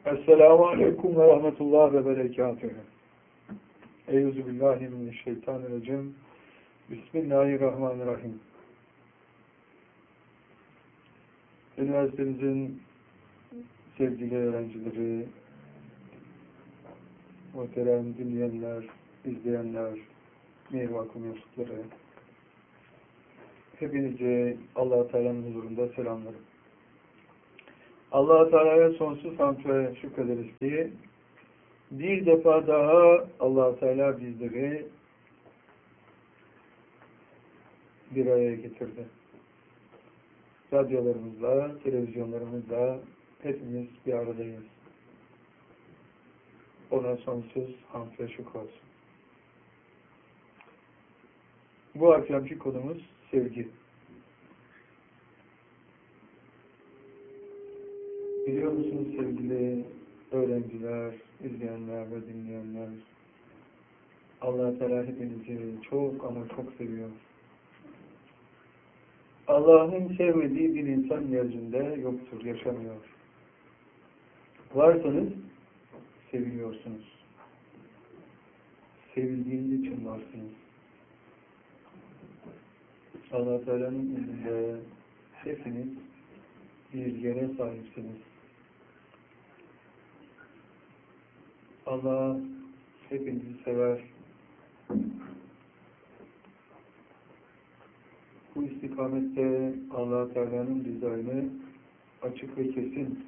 Esselamu Aleyküm ve Rahmetullah ve Berekatühü. Euzubillahimineşşeytanirracim. Bismillahirrahmanirrahim. Üniversitemizin sevgili öğrencileri, muhterem dinleyenler, izleyenler, meyve mensupları, hepinize Allah-u Teala'nın huzurunda selamlarım. Allah-u Teala'ya sonsuz hamd ve şükrederiz ki bir defa daha Allah-u Teala bizleri bir araya getirdi. Radyolarımızla, televizyonlarımızla hepimiz bir aradayız. Ona sonsuz hamd ve şükür olsun. Bu akşamki konumuz sevgi. Biliyor musunuz sevgili öğrenciler, izleyenler ve dinleyenler, Allah-u Teala hepinizi çok ama çok seviyor. Allah'ın sevmediği bir insan yeryüzünde yoktur, yaşamıyor. Varsanız seviliyorsunuz. Sevildiğiniz için varsınız. Allah-u Teala'nın izniyle hepiniz bir yere sahipsiniz. Allah hepinizi sever. Bu istikamette Allah-u Teala'nın dizaynı açık ve kesin.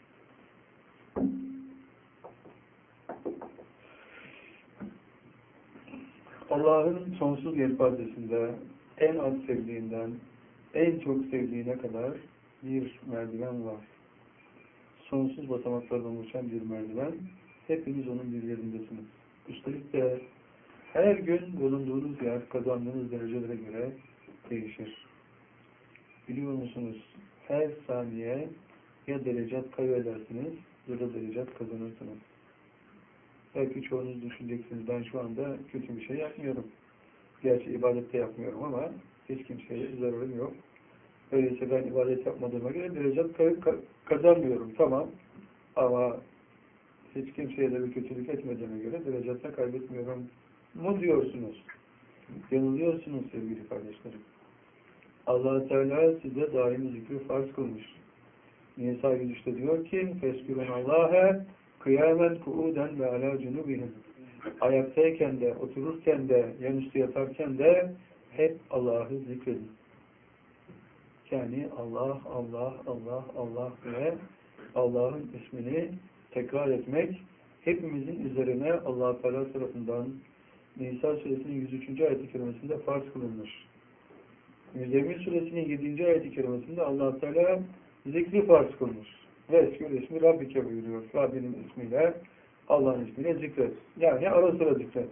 Allah'ın sonsuz yelpazesinde en az sevdiğinden en çok sevdiğine kadar bir merdiven var. Sonsuz basamaklardan oluşan bir merdiven. Hepiniz onun bir yerindesiniz. Üstelik de her gün bulunduğunuz yer kazandığınız derecelere göre değişir. Biliyor musunuz? Her saniye ya derecat kaybedersiniz ya da derecat kazanırsınız. Belki çoğunuz düşüneceksiniz, ben şu anda kötü bir şey yapmıyorum. Gerçi ibadette yapmıyorum ama hiç kimseye zararım yok. Öyleyse ben ibadet yapmadığıma göre derecat kazanmıyorum. Tamam. Ama hiç kimseye de bir kötülük etmediğime göre derecatla kaybetmiyorum mu diyorsunuz? Yanılıyorsunuz sevgili kardeşlerim. Allah-u Teala size daimi zikri farz kılmış. Nisa 103'te diyor ki فَاسْكُرُونَ اللّٰهَ قِيَامًا كُعُودًا وَعَلَى جُنُوبِهِمْ Ayaktayken de, otururken de, yanüstü yatarken de hep Allah'ı zikredin. Yani Allah, Allah, Allah, Allah ve Allah'ın ismini tekrar etmek hepimizin üzerine Allah-u Teala tarafından Nisa suresinin 103. ayet-i kerimesinde farz kılınmış. Müzzemmil suresinin 7. ayet-i kerimesinde Allah-u Teala zikri farz kılmış. Veskür ismi Rabbike buyuruyor. Rabbinin ismiyle, Allah'ın ismiyle zikret. Yani ara sıra zikret.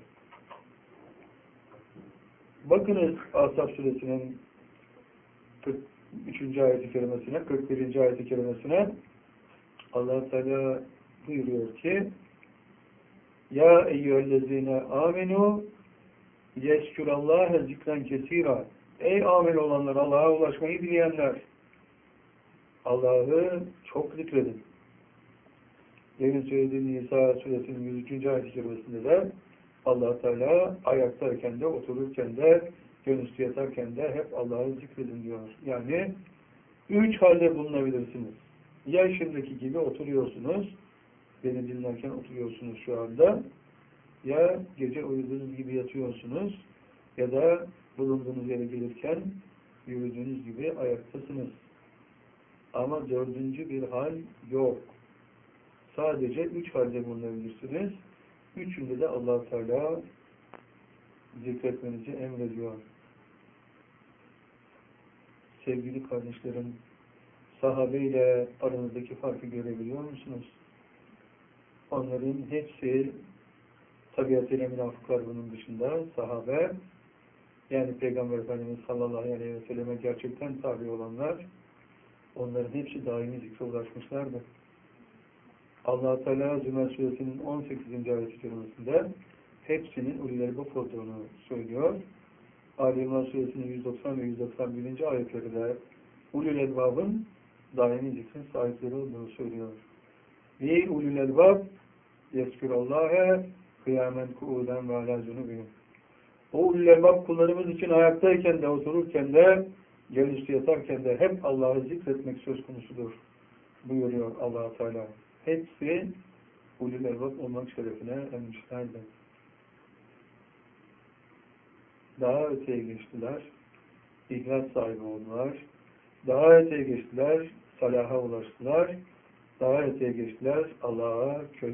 Bakınız Ahzab suresinin 43. ayet-i kerimesine, 41. ayet-i kerimesine Allah-u Teala buyuruyor ki Ya eyyühellezine amenu yeskürallâhe zikren kesîrâ Ey amel olanlar, Allah'a ulaşmayı dileyenler, Allah'ı çok zikredin. Demin söylediğim Nisa suresinin 103. ayet-i kerimesinde de Allah-u Teala ayaktayken de, otururken de, gönüstü yatarken de hep Allah'ı zikredin diyor. Yani 3 halde bulunabilirsiniz. Ya şimdiki gibi oturuyorsunuz, beni dinlerken oturuyorsunuz şu anda, ya gece uyuduğunuz gibi yatıyorsunuz, ya da bulunduğunuz yere gelirken yürüdüğünüz gibi ayaktasınız. Ama dördüncü bir hal yok. Sadece 3 halde bulunabilirsiniz. Üçünde de Allah-u Teala zikretmenizi emrediyor. Sevgili kardeşlerim, sahabe ile aranızdaki farkı görebiliyor musunuz? Onların hepsi tabiatıyla münafıklar bunun dışında sahabe, yani Peygamber Efendimiz sallallahu aleyhi ve selleme gerçekten tabi olanlar, onların hepsi daimi zikre ulaşmışlardı. Allah-u Teala Zümer suresinin 18. ayet-i kerimesinde hepsinin ulul elbab olduğunu söylüyor. Ali İmran suresinin 190 ve 191. ayetleri de ulul elbabın daimi zikrin sahipleri olduğunu söylüyor. Ve ulul elbab yezkurallâhe kıyamen kuuden ve alâ cunubihim. O ulul elbab kullarımız için ayaktayken de, otururken de, gelişte yatarken de hep Allah'ı zikretmek söz konusudur buyuruyor Allah-u Teala. Hepsi ulul elbab olmak şerefine ermişlerdi. Daha öteye geçtiler, ihlas sahibi oldular. Daha öteye geçtiler, salaha ulaştılar. Daha öteye geçtiler, Allah'a köle